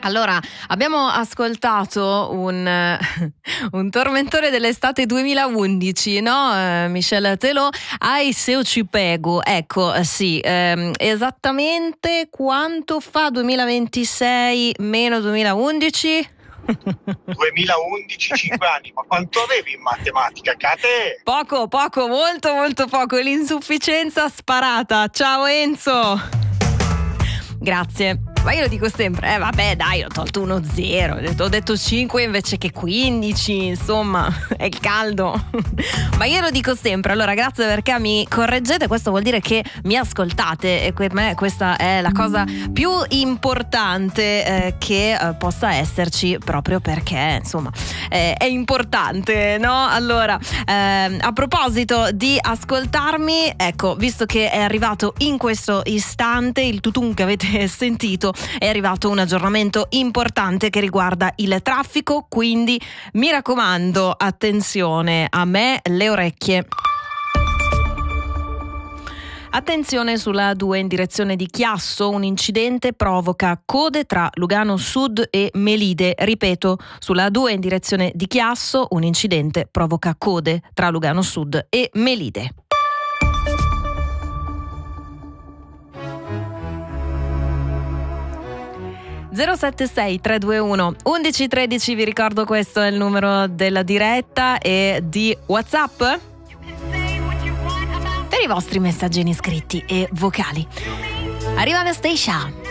Allora, abbiamo ascoltato un tormentone dell'estate 2011, no? Michel Teló, Ai se eu ci pego. Ecco, sì, esattamente quanto fa 2026 meno 2011? 2011, 5 anni, ma quanto avevi in matematica, Kate? Poco, molto poco, l'insufficienza sparata. Ciao Enzo! Grazie. Ma io lo dico sempre, vabbè dai, ho tolto 1-0, ho detto 5 invece che 15, insomma, è il caldo. Ma io lo dico sempre, allora grazie perché mi correggete, questo vuol dire che mi ascoltate e per me questa è la cosa più importante che possa esserci, proprio perché, insomma, è importante, no? Allora, a proposito di ascoltarmi, ecco, visto che è arrivato in questo istante il tutun che avete sentito, è arrivato un aggiornamento importante che riguarda il traffico, quindi mi raccomando, attenzione, a me le orecchie. Attenzione sulla A2 in direzione di Chiasso, un incidente provoca code tra Lugano Sud e Melide. Ripeto, sulla A2 in direzione di Chiasso, un incidente provoca code tra Lugano Sud e Melide. (076 321 1113), vi ricordo questo è il numero della diretta e di WhatsApp per i vostri messaggini scritti e vocali. Arriva Anastasia.